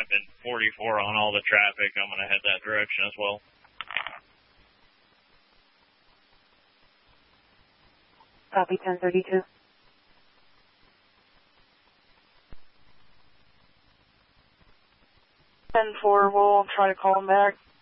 and 44 on all the traffic. I'm going to head that direction as well. Copy 1032. 10-4, we'll try to call him back.